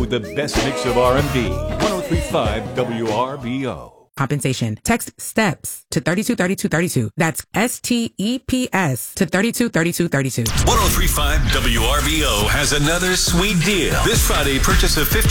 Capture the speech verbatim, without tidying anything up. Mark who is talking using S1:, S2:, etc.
S1: with the best mix of R and B. one oh three point five W R B O.
S2: Compensation. Text STEPS to thirty-two thirty-two thirty-two. That's S T E P S to thirty-two thirty-two thirty-two.
S3: one oh three point five W R B O has another sweet deal. This Friday, purchase a fifty